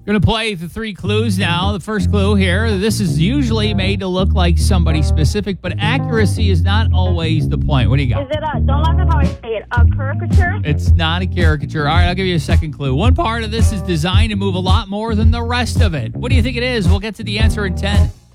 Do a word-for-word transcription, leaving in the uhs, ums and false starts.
Going to play the three clues now. The first clue here, this is usually made to look like somebody specific, but accuracy is not always the point. What do you got? Is it a, don't laugh at how I say it, a caricature? It's not a caricature. All right, I'll give you a second clue. One part of this is designed to move a lot more than the rest of it. What do you think it is? We'll get to the answer in ten.